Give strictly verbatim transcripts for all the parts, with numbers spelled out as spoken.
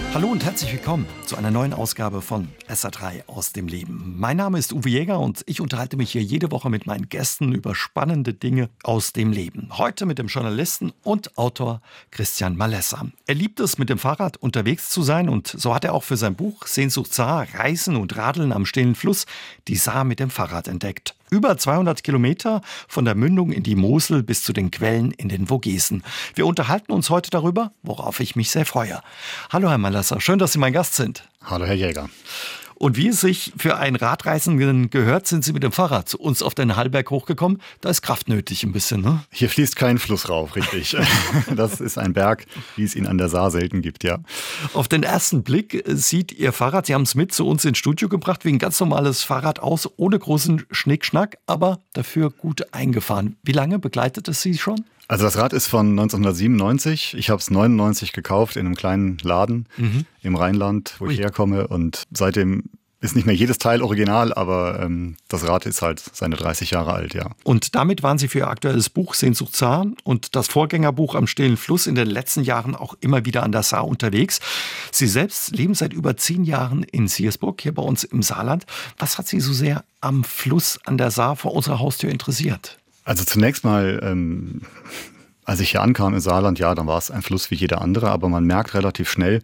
Hallo und herzlich willkommen zu einer neuen Ausgabe von S A drei aus dem Leben. Mein Name ist Uwe Jäger und ich unterhalte mich hier jede Woche mit meinen Gästen über spannende Dinge aus dem Leben. Heute mit dem Journalisten und Autor Christian Malessa. Er liebt es, mit dem Fahrrad unterwegs zu sein und so hat er auch für sein Buch Sehnsucht Saar, Reisen und Radeln am stillen Fluss die Saar mit dem Fahrrad entdeckt. Über zweihundert Kilometer von der Mündung in die Mosel bis zu den Quellen in den Vogesen. Wir unterhalten uns heute darüber, worauf ich mich sehr freue. Hallo Herr Malessa, schön, dass Sie mein Gast sind. Hallo Herr Jäger. Und wie es sich für einen Radreisenden gehört, sind Sie mit dem Fahrrad zu uns auf den Hallberg hochgekommen. Da ist Kraft nötig ein bisschen, ne? Hier fließt kein Fluss rauf, richtig. Das ist ein Berg, wie es ihn an der Saar selten gibt, ja. Auf den ersten Blick sieht Ihr Fahrrad, Sie haben es mit zu uns ins Studio gebracht, wie ein ganz normales Fahrrad aus, ohne großen Schnickschnack, aber dafür gut eingefahren. Wie lange begleitet es Sie schon? Also das Rad ist von neunzehnhundertsiebenundneunzig. Ich habe es neunundneunzig gekauft in einem kleinen Laden mhm. im Rheinland, wo Ui. ich herkomme. Und seitdem ist nicht mehr jedes Teil original, aber ähm, das Rad ist halt seine dreißig Jahre alt, ja. Und damit waren Sie für Ihr aktuelles Buch Sehnsucht Saar und das Vorgängerbuch Am stillen Fluss in den letzten Jahren auch immer wieder an der Saar unterwegs. Sie selbst leben seit über zehn Jahren in Siersburg, hier bei uns im Saarland. Was hat Sie so sehr am Fluss an der Saar vor unserer Haustür interessiert? Also zunächst mal, ähm, als ich hier ankam im Saarland, ja, dann war es ein Fluss wie jeder andere, aber man merkt relativ schnell,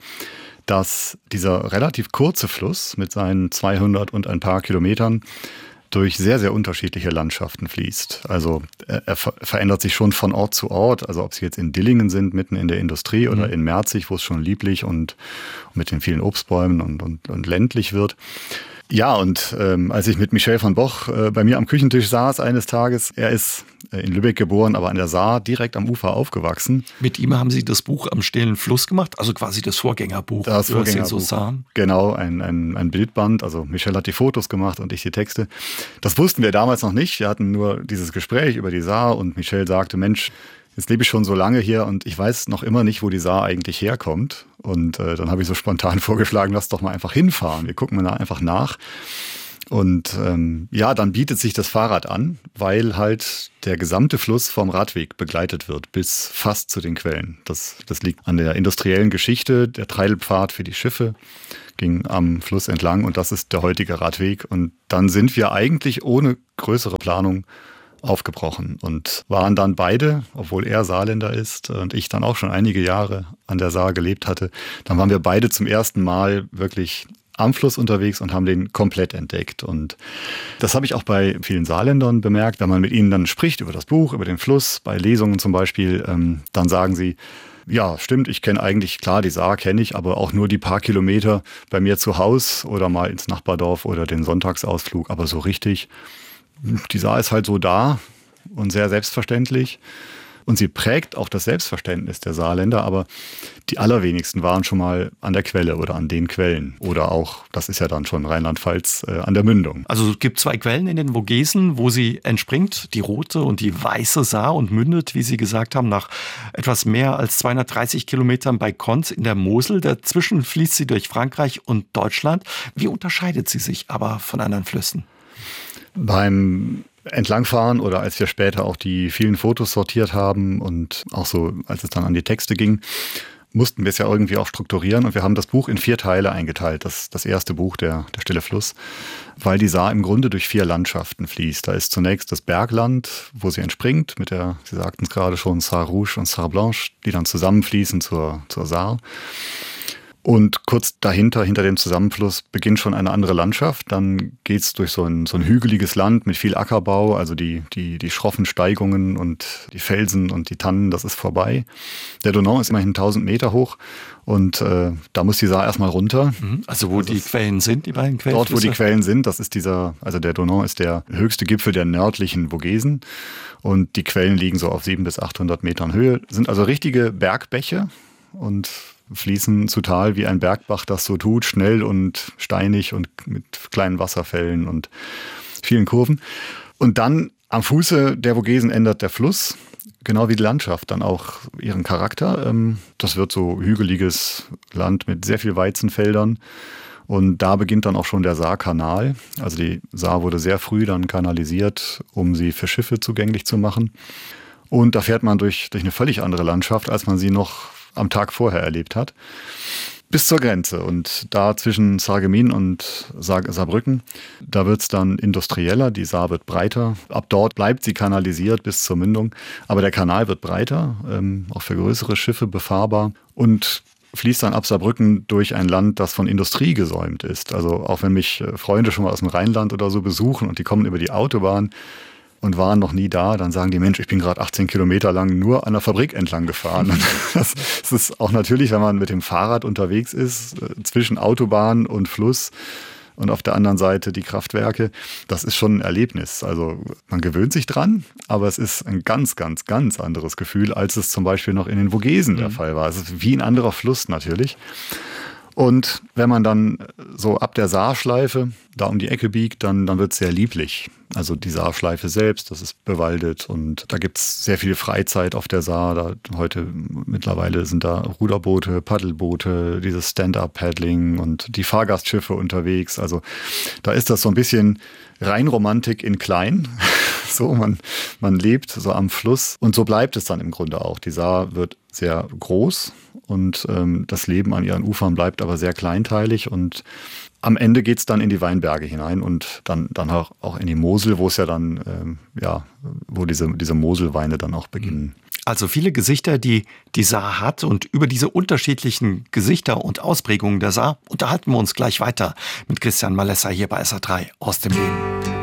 dass dieser relativ kurze Fluss mit seinen zweihundert und ein paar Kilometern durch sehr, sehr unterschiedliche Landschaften fließt. Also er ver- verändert sich schon von Ort zu Ort, also ob Sie jetzt in Dillingen sind, mitten in der Industrie, oder mhm. in Merzig, wo es schon lieblich und mit den vielen Obstbäumen und, und, und ländlich wird. Ja, und ähm, als ich mit Michel van Boch äh, bei mir am Küchentisch saß eines Tages, er ist äh, in Lübeck geboren, aber an der Saar direkt am Ufer aufgewachsen. Mit ihm haben Sie das Buch Am stillen Fluss gemacht, also quasi das Vorgängerbuch. Das Vorgängerbuch, genau, ein, ein, ein Bildband, also Michel hat die Fotos gemacht und ich die Texte. Das wussten wir damals noch nicht, wir hatten nur dieses Gespräch über die Saar und Michel sagte, Mensch, jetzt lebe ich schon so lange hier und ich weiß noch immer nicht, wo die Saar eigentlich herkommt. Und äh, dann habe ich so spontan vorgeschlagen, lass doch mal einfach hinfahren. Wir gucken mal einfach nach. Und ähm, ja, dann bietet sich das Fahrrad an, weil halt der gesamte Fluss vom Radweg begleitet wird, bis fast zu den Quellen. Das, das liegt an der industriellen Geschichte. Der Treidelpfad für die Schiffe ging am Fluss entlang und das ist der heutige Radweg. Und dann sind wir eigentlich ohne größere Planung aufgebrochen und waren dann beide, obwohl er Saarländer ist und ich dann auch schon einige Jahre an der Saar gelebt hatte, dann waren wir beide zum ersten Mal wirklich am Fluss unterwegs und haben den komplett entdeckt. Und das habe ich auch bei vielen Saarländern bemerkt, wenn man mit ihnen dann spricht über das Buch, über den Fluss, bei Lesungen zum Beispiel, ähm, dann sagen sie, ja, stimmt, ich kenne eigentlich, klar, die Saar kenne ich, aber auch nur die paar Kilometer bei mir zu Hause oder mal ins Nachbardorf oder den Sonntagsausflug, aber so richtig. Die Saar ist halt so da und sehr selbstverständlich und sie prägt auch das Selbstverständnis der Saarländer, aber die allerwenigsten waren schon mal an der Quelle oder an den Quellen oder auch, das ist ja dann schon Rheinland-Pfalz, äh, an der Mündung. Also es gibt zwei Quellen in den Vogesen, wo sie entspringt, die rote und die weiße Saar und mündet, wie Sie gesagt haben, nach etwas mehr als zweihundertdreißig Kilometern bei Konz in der Mosel. Dazwischen fließt sie durch Frankreich und Deutschland. Wie unterscheidet sie sich aber von anderen Flüssen? Beim Entlangfahren oder als wir später auch die vielen Fotos sortiert haben und auch so, als es dann an die Texte ging, mussten wir es ja irgendwie auch strukturieren und wir haben das Buch in vier Teile eingeteilt, das, das erste Buch, der, der Stille Fluss, weil die Saar im Grunde durch vier Landschaften fließt. Da ist zunächst das Bergland, wo sie entspringt, mit der, Sie sagten es gerade schon, Saar Rouge und Saar Blanche, die dann zusammenfließen zur, zur Saar. Und kurz dahinter, hinter dem Zusammenfluss, beginnt schon eine andere Landschaft. Dann geht's durch so ein, so ein hügeliges Land mit viel Ackerbau, also die, die, die schroffen Steigungen und die Felsen und die Tannen, das ist vorbei. Der Donau ist immerhin tausend Meter hoch und äh, da muss die Saar erstmal runter. Also wo das die Quellen sind, die beiden Quellen? Dort, wo die Quellen sind, das ist dieser, also der Donau ist der höchste Gipfel der nördlichen Vogesen und die Quellen liegen so auf siebenhundert bis achthundert Metern Höhe, sind also richtige Bergbäche und fließen zu Tal wie ein Bergbach das so tut, schnell und steinig und mit kleinen Wasserfällen und vielen Kurven. Und dann am Fuße der Vogesen ändert der Fluss, genau wie die Landschaft, dann auch ihren Charakter. Das wird so hügeliges Land mit sehr viel Weizenfeldern. Und da beginnt dann auch schon der Saarkanal. Also die Saar wurde sehr früh dann kanalisiert, um sie für Schiffe zugänglich zu machen. Und da fährt man durch, durch eine völlig andere Landschaft, als man sie noch am Tag vorher erlebt hat. bis zur Grenze. Und da zwischen Sarreguemines und Saar- Saarbrücken, da wird es dann industrieller, die Saar wird breiter. Ab dort bleibt sie kanalisiert bis zur Mündung, aber der Kanal wird breiter, ähm, auch für größere Schiffe befahrbar und fließt dann ab Saarbrücken durch ein Land, das von Industrie gesäumt ist. Also auch wenn mich Freunde schon mal aus dem Rheinland oder so besuchen und die kommen über die Autobahn und waren noch nie da, dann sagen die, Mensch, ich bin gerade achtzehn Kilometer lang nur an der Fabrik entlang gefahren. Und das, das ist auch natürlich, wenn man mit dem Fahrrad unterwegs ist, zwischen Autobahn und Fluss und auf der anderen Seite die Kraftwerke, das ist schon ein Erlebnis. Also man gewöhnt sich dran, aber es ist ein ganz, ganz, ganz anderes Gefühl, als es zum Beispiel noch in den Vogesen mhm. der Fall war. Es ist wie ein anderer Fluss natürlich. Und wenn man dann so ab der Saarschleife da um die Ecke biegt, dann, dann wird es sehr lieblich. Also die Saarschleife selbst, das ist bewaldet und da gibt es sehr viel Freizeit auf der Saar. Da, heute mittlerweile sind da Ruderboote, Paddelboote, dieses Stand-Up-Paddling und die Fahrgastschiffe unterwegs. Also da ist das so ein bisschen Rheinromantik in klein. So, man, man lebt so am Fluss und so bleibt es dann im Grunde auch. Die Saar wird sehr groß und ähm, das Leben an ihren Ufern bleibt aber sehr kleinteilig und am Ende geht es dann in die Weinberge hinein und dann, dann auch, auch in die Mosel, wo es ja dann, ähm, ja, wo diese, diese Moselweine dann auch beginnen. Also viele Gesichter, die die Saar hat und über diese unterschiedlichen Gesichter und Ausprägungen der Saar unterhalten wir uns gleich weiter mit Christian Malessa hier bei S R drei aus dem Leben.